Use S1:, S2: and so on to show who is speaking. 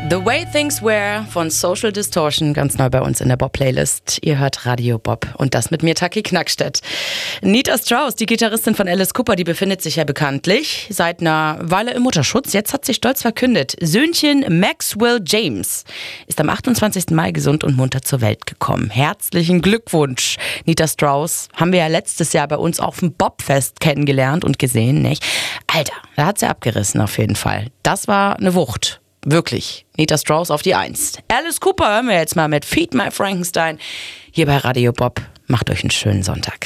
S1: The Way Things Were von Social Distortion, ganz neu bei uns in der Bob-Playlist. Ihr hört Radio Bob und das mit mir, Taki Knackstedt. Nita Strauss, die Gitarristin von Alice Cooper, die befindet sich ja bekanntlich seit einer Weile im Mutterschutz. Jetzt hat sie stolz verkündet, Söhnchen Maxwell James ist am 28. Mai gesund und munter zur Welt gekommen. Herzlichen Glückwunsch, Nita Strauss. Haben wir ja letztes Jahr bei uns auf dem Bobfest kennengelernt und gesehen, nicht? Alter, da hat sie abgerissen auf jeden Fall. Das war eine Wucht. Wirklich. Nita Strauss auf die 1. Alice Cooper hören wir jetzt mal mit Feed My Frankenstein hier bei Radio Bob. Macht euch einen schönen Sonntag.